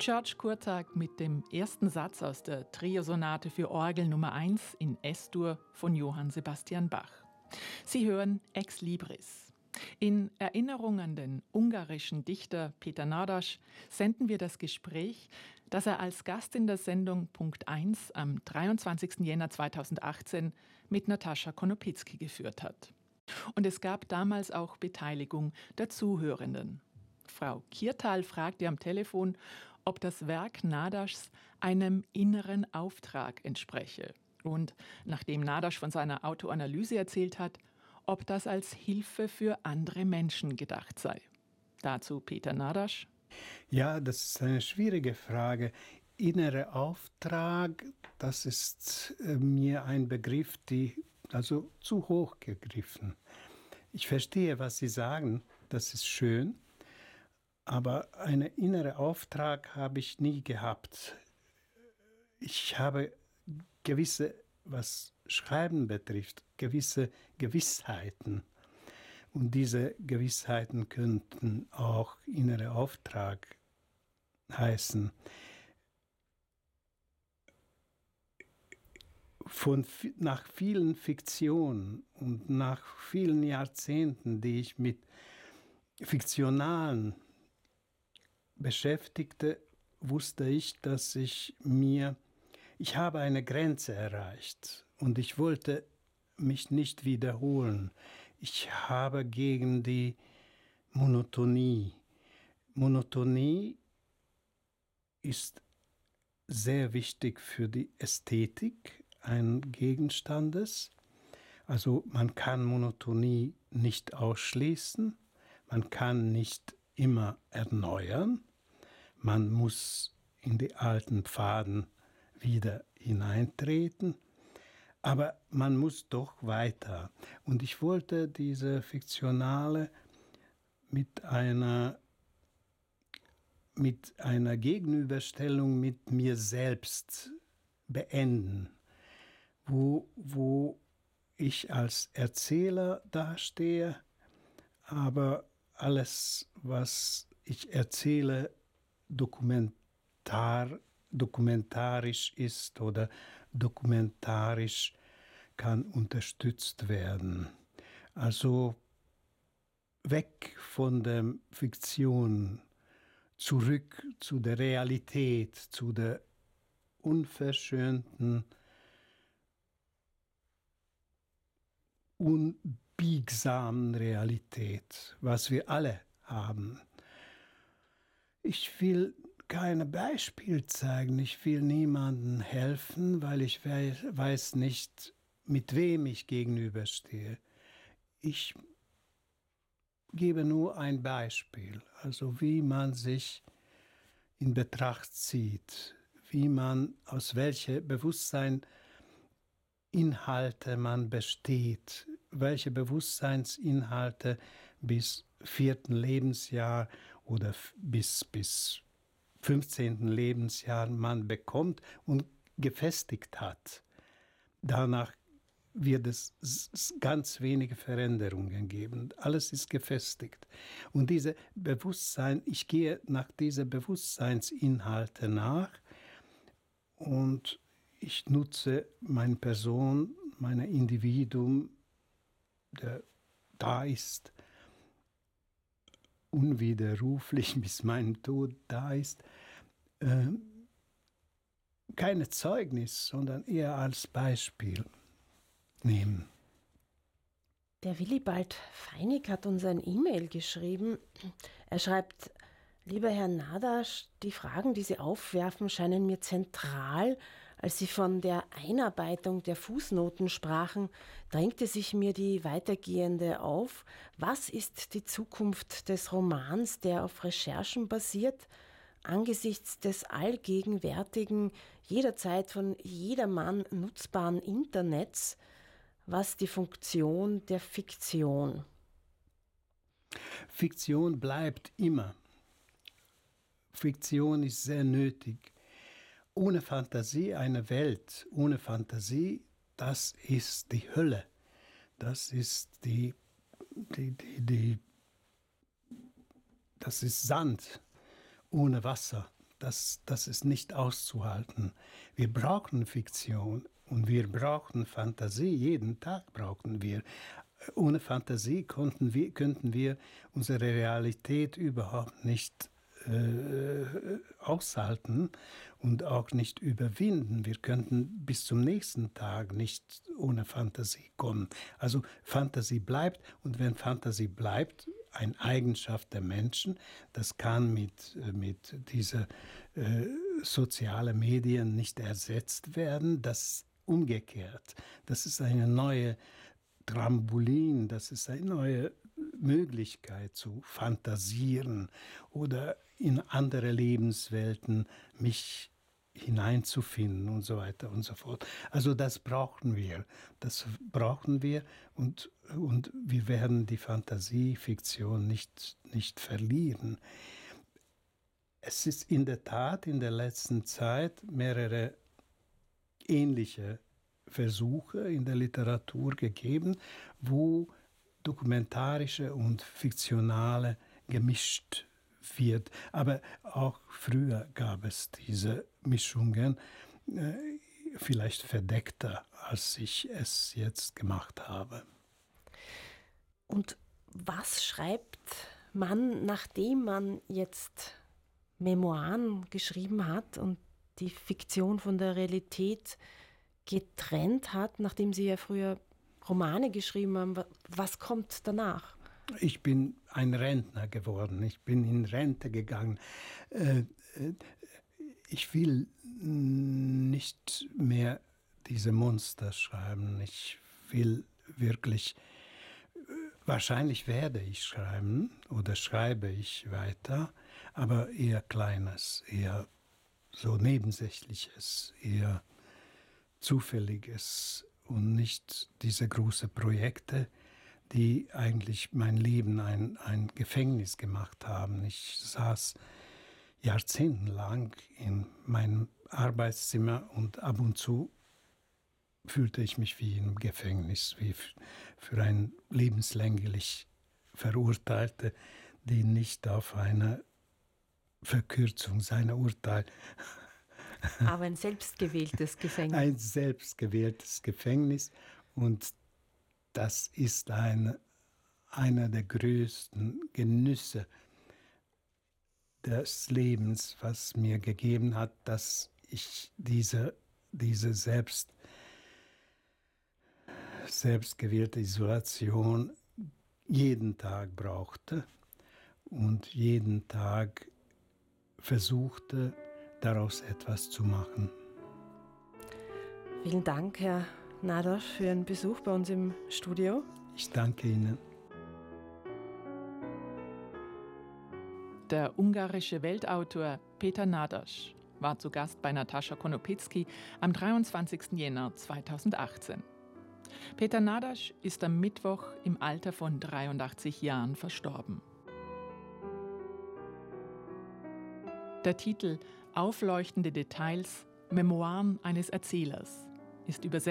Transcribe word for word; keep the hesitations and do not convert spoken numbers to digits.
George Kurtag mit dem ersten Satz aus der Triosonate für Orgel Nummer eins in S-Dur von Johann Sebastian Bach. Sie hören Ex Libris. In Erinnerung an den ungarischen Dichter Péter Nádas senden wir das Gespräch, das er als Gast in der Sendung Punkt eins am dreiundzwanzigsten Jänner zweitausendachtzehn mit Natascha Konopitzky geführt hat. Und es gab damals auch Beteiligung der Zuhörenden. Frau Kiertal fragte am Telefon, ob das Werk Nádas einem inneren Auftrag entspreche. Und nachdem Nádas von seiner Autoanalyse erzählt hat, ob das als Hilfe für andere Menschen gedacht sei. Dazu Péter Nádas. Ja, das ist eine schwierige Frage. Innerer Auftrag, das ist äh, mir ein Begriff, die also zu hoch gegriffen. Ich verstehe, was Sie sagen, das ist schön, aber einen inneren Auftrag habe ich nie gehabt. Ich habe gewisse, was Schreiben betrifft, gewisse Gewissheiten. Und diese Gewissheiten könnten auch innerer Auftrag heißen. Von, nach vielen Fiktionen und nach vielen Jahrzehnten, die ich mit Fiktionalen beschäftigte, wusste ich, dass ich mir, ich habe eine Grenze erreicht und ich wollte mich nicht wiederholen. Ich habe gegen die Monotonie. Monotonie ist sehr wichtig für die Ästhetik eines Gegenstandes. Also man kann Monotonie nicht ausschließen, man kann nicht immer erneuern, man muss in die alten Pfaden wieder hineintreten, aber man muss doch weiter. Und ich wollte diese Fiktionale mit einer, mit einer Gegenüberstellung mit mir selbst beenden, wo, wo ich als Erzähler dastehe, aber alles, was ich erzähle, dokumentar, dokumentarisch ist oder dokumentarisch kann unterstützt werden. Also weg von der Fiktion, zurück zu der Realität, zu der unverschönten, unbiegsamen Realität, was wir alle haben. Ich will kein Beispiel zeigen, ich will niemandem helfen, weil ich weiß nicht, mit wem ich gegenüberstehe. Ich gebe nur ein Beispiel, also wie man sich in Betracht zieht, wie man, aus welchem Bewusstsein Inhalte man besteht, welche Bewusstseinsinhalte bis vierten Lebensjahr oder bis, bis fünfzehnten Lebensjahr man bekommt und gefestigt hat. Danach wird es ganz wenige Veränderungen geben. Alles ist gefestigt. Und diese Bewusstsein, ich gehe nach diesen Bewusstseinsinhalten nach und ich nutze meine Person, mein Individuum, der da ist, unwiderruflich bis mein Tod da ist, äh, keine Zeugnis, sondern eher als Beispiel nehmen. Der Willibald Feinig hat uns ein E-Mail geschrieben. Er schreibt: Lieber Herr Nádas, die Fragen, die Sie aufwerfen, scheinen mir zentral. Als Sie von der Einarbeitung der Fußnoten sprachen, drängte sich mir die weitergehende auf. Was ist die Zukunft des Romans, der auf Recherchen basiert, angesichts des allgegenwärtigen, jederzeit von jedermann nutzbaren Internets? Was die Funktion der Fiktion? Fiktion bleibt immer. Fiktion ist sehr nötig. Ohne Fantasie eine Welt, ohne Fantasie, das ist die Hölle. Das ist die, die, die, die das ist Sand ohne Wasser. das, das ist nicht auszuhalten. Wir brauchen Fiktion und wir brauchen Fantasie, jeden Tag brauchen wir. Ohne Fantasie konnten wir, könnten wir unsere Realität überhaupt nicht äh, aushalten und auch nicht überwinden. Wir könnten bis zum nächsten Tag nicht ohne Fantasie kommen. Also Fantasie bleibt, und wenn Fantasie bleibt, eine Eigenschaft der Menschen, das kann mit, mit diesen äh, sozialen Medien nicht ersetzt werden, das umgekehrt. Das ist eine neue Trampolin, das ist eine neue Möglichkeit zu fantasieren oder in andere Lebenswelten mich hineinzufinden und so weiter und so fort. Also das brauchen wir, das brauchen wir und, und wir werden die Fantasiefiktion nicht, nicht verlieren. Es ist in der Tat in der letzten Zeit mehrere ähnliche Versuche in der Literatur gegeben, wo dokumentarische und fiktionale gemischt wird. Aber auch früher gab es diese Mischungen, äh, vielleicht verdeckter, als ich es jetzt gemacht habe. Und was schreibt man, nachdem man jetzt Memoiren geschrieben hat und die Fiktion von der Realität getrennt hat, nachdem Sie ja früher Romane geschrieben haben? Was kommt danach? Ich bin ein Rentner geworden. Ich bin in Rente gegangen. Ich will nicht mehr diese Monster schreiben. Ich will wirklich, wahrscheinlich werde ich schreiben oder schreibe ich weiter, aber eher Kleines, eher so Nebensächliches, eher Zufälliges und nicht diese großen Projekte, die eigentlich mein Leben ein, ein Gefängnis gemacht haben. Ich saß jahrzehntelang in meinem Arbeitszimmer und ab und zu fühlte ich mich wie im Gefängnis, wie für einen lebenslänglich Verurteilte, die nicht auf eine Verkürzung seiner Urteile. Aber ein selbstgewähltes Gefängnis. Ein selbstgewähltes Gefängnis, und das ist ein, einer der größten Genüsse des Lebens, was mir gegeben hat, dass ich diese, diese selbst, selbstgewählte Isolation jeden Tag brauchte und jeden Tag versuchte, daraus etwas zu machen. Vielen Dank, Herr Nádas, für Ihren Besuch bei uns im Studio. Ich danke Ihnen. Der ungarische Weltautor Péter Nádas war zu Gast bei Natascha Konopitsky am dreiundzwanzigsten Jänner zweitausendachtzehn. Péter Nádas ist am Mittwoch im Alter von dreiundachtzig Jahren verstorben. Der Titel »Aufleuchtende Details – Memoiren eines Erzählers« ist übersetzt